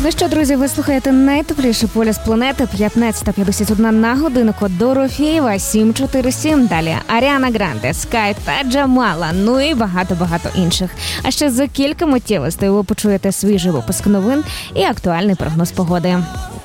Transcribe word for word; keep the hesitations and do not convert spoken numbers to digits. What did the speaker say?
Ну що, друзі, ви слухаєте найтепліший полюс планети, п'ятнадцята п'ятдесят одна на годиннику Дорофєєва, сім чотири сім. Далі Аріана Гранде, Скай та Джамала, ну і багато-багато інших. А ще за кілька миттєвостей ви почуєте свіжий випуск новин і актуальний прогноз погоди.